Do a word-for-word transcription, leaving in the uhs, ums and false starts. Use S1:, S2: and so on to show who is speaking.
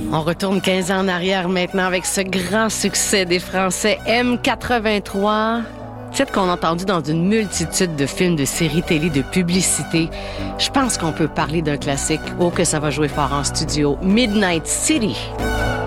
S1: On retourne quinze ans en arrière maintenant avec ce grand succès des Français M quatre-vingt-trois. Titre qu'on a entendu dans une multitude de films, de séries télé, de publicités. Je pense qu'on peut parler d'un classique. Oh, que ça va jouer fort en studio. Midnight City.